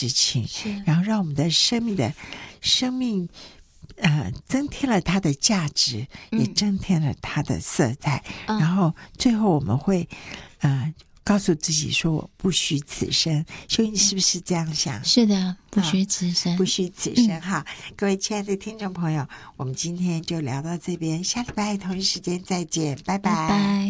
事情，然后让我们的生命增添了它的价值，也增添了它的色彩，然后最后我们会告诉自己说我不虚此生。秀英是不是这样想？ 是的，不虚此生， 不虚此生哈。各位亲爱的听众朋友，我们今天就聊到这边，下礼拜同一时间再见，拜拜。